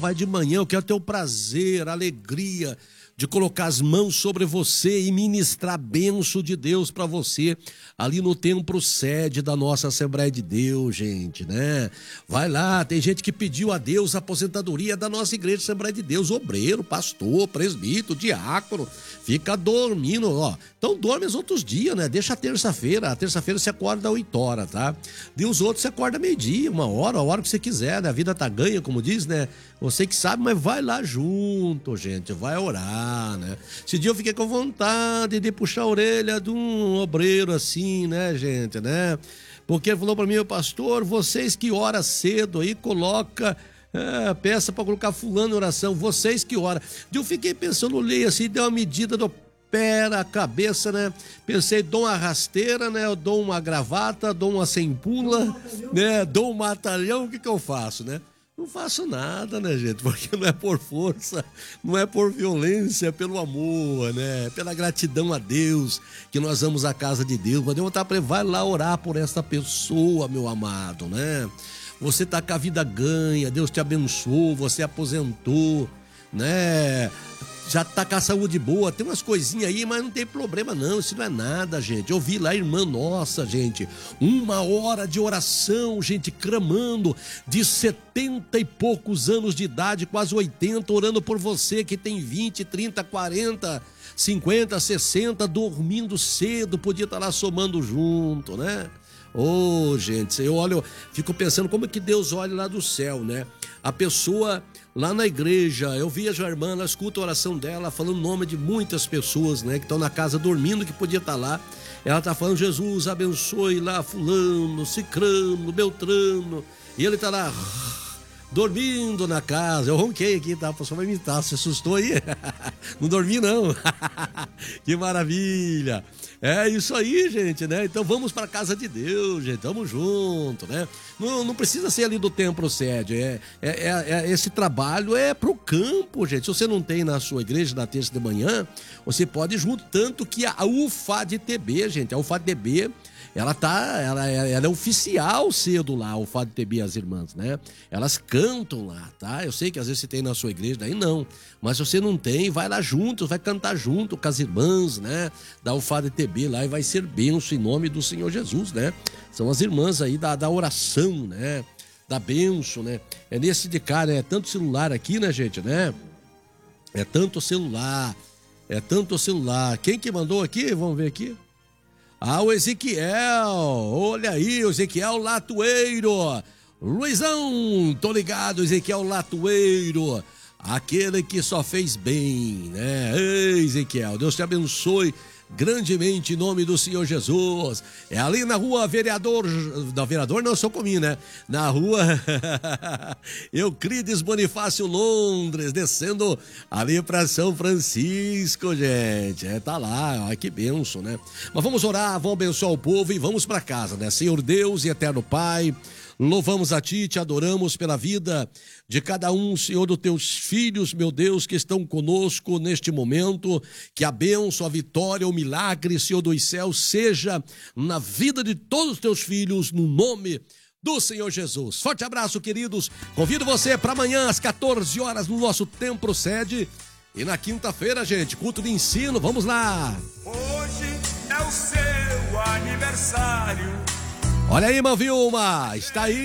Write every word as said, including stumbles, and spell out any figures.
Vai de manhã, eu quero ter o prazer, a alegria de colocar as mãos sobre você e ministrar a bênção de Deus para você ali no templo sede da nossa Assembleia de Deus, gente, né? Vai lá, tem gente que pediu a Deus a aposentadoria da nossa igreja Assembleia de Deus, obreiro, pastor, presbítero, diácono, fica dormindo, ó. Então dorme os outros dias, né? Deixa a terça-feira, a terça-feira você acorda às oito horas, tá? E os outros você acorda meio-dia, uma hora, a hora que você quiser, né? A vida tá ganha, como diz, né? Você que sabe, mas vai lá junto, gente, vai orar, né? Esse dia eu fiquei com vontade de puxar a orelha de um obreiro assim, né, gente, né? Porque ele falou pra mim, pastor, vocês que oram cedo aí, coloca, é, peça pra colocar fulano em oração, vocês que oram. E eu fiquei pensando, olhei assim, deu uma medida do pé na cabeça, né? Pensei, dou uma rasteira, né? Eu dou uma gravata, dou uma sem pula, né? Dou um matalhão, o que que eu faço, né? Não faço nada, né, gente? Porque não é por força, não é por violência, é pelo amor, né? Pela gratidão a Deus, que nós vamos à casa de Deus. Mas eu vou estar para ele, vai lá orar por essa pessoa, meu amado, né? Você tá com a vida ganha, Deus te abençoou, você aposentou, né? Já tá com a saúde boa, tem umas coisinhas aí, mas não tem problema não, isso não é nada, gente. Eu vi lá, irmã nossa, gente, uma hora de oração, gente, clamando, de setenta e poucos anos de idade, quase oitenta, orando por você que tem vinte, trinta, quarenta, cinquenta, sessenta, dormindo cedo, podia estar lá somando junto, né? Ô, oh, gente, eu olho, fico pensando como é que Deus olha lá do céu, né? A pessoa lá na igreja, eu vejo a irmã, ela escuta a oração dela, falando o nome de muitas pessoas, né? Que estão na casa dormindo, que podia estar lá. Ela tá falando, Jesus, abençoe lá fulano, cicrano, beltrano. E ele tá lá, dormindo na casa. Eu ronquei aqui, tá? A pessoa vai imitar, se assustou aí? Não dormi, não. Que maravilha. É isso aí, gente, né? Então vamos para a casa de Deus, gente, vamos junto, né? Não, não precisa ser ali do templo sede, é, é, é, é, esse trabalho é pro campo, gente. Se você não tem na sua igreja na terça de manhã, você pode ir junto, tanto que a U F A D T B, gente, a U F A D T B, ela tá, ela, ela é oficial cedo lá, a U F A D T B, as irmãs, né? Elas cantam lá, tá? Eu sei que às vezes você tem na sua igreja, daí não, mas se você não tem, vai lá junto, vai cantar junto com as irmãs, né? Da U F A D T B lá e vai ser benção em nome do Senhor Jesus, né? São as irmãs aí da, da oração, né? Da benção, né? É nesse de cá, né? É tanto celular aqui, né, gente, né? É tanto celular, é tanto celular. Quem que mandou aqui? Vamos ver aqui. Ah, o Ezequiel, olha aí, o Ezequiel Latoeiro, Luizão, tô ligado, Ezequiel Latoeiro, aquele que só fez bem, né? Ei, Ezequiel, Deus te abençoe grandemente em nome do Senhor Jesus. É ali na rua Vereador, não, Vereador não, Socomi, né? Na rua Euclides Bonifácio Londres, descendo ali para São Francisco, gente. É, tá lá, olha que bênção, né? Mas vamos orar, vamos abençoar o povo e vamos para casa, né? Senhor Deus e eterno Pai, louvamos a Ti, Te adoramos pela vida de cada um, Senhor, dos Teus filhos, meu Deus, que estão conosco neste momento. Que a bênção, a vitória, o milagre, Senhor dos céus, seja na vida de todos os Teus filhos, no nome do Senhor Jesus. Forte abraço, queridos. Convido você para amanhã às quatorze horas no nosso templo sede. E na quinta-feira, gente, culto de ensino. Vamos lá. Hoje é o seu aniversário. Olha aí, irmã Vilma, está aí.